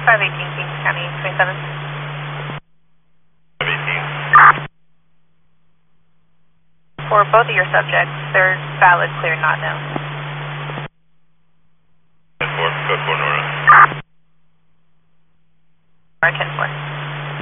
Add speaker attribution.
Speaker 1: 518 Kings County, 27.
Speaker 2: 518.
Speaker 1: For both of your subjects, they're valid, clear, not known.
Speaker 2: 10-4, code 4 Nora.
Speaker 1: 10-4.